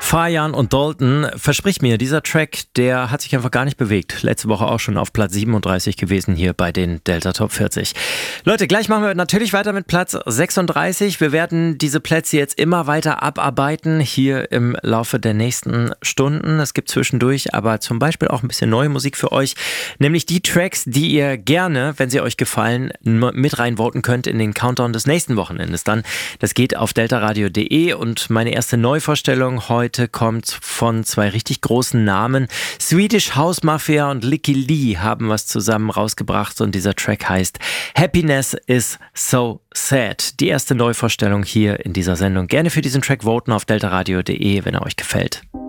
Fajan und Dalton, verspricht mir, dieser Track, der hat sich einfach gar nicht bewegt. Letzte Woche auch schon auf Platz 37 gewesen hier bei den Delta Top 40. Leute, gleich machen wir natürlich weiter mit Platz 36. Wir werden diese Plätze jetzt immer weiter abarbeiten hier im Laufe der nächsten Stunden. Es gibt zwischendurch aber zum Beispiel auch ein bisschen neue Musik für euch, nämlich die Tracks, die ihr gerne, wenn sie euch gefallen, mit reinvoten könnt in den Countdown des nächsten Wochenendes dann. Das geht auf deltaradio.de und meine erste Neuvorstellung heute kommt von zwei richtig großen Namen. Swedish House Mafia und Lykke Li haben was zusammen rausgebracht und dieser Track heißt Happiness is so sad. Die erste Neuvorstellung hier in dieser Sendung. Gerne für diesen Track voten auf deltaradio.de, wenn er euch gefällt.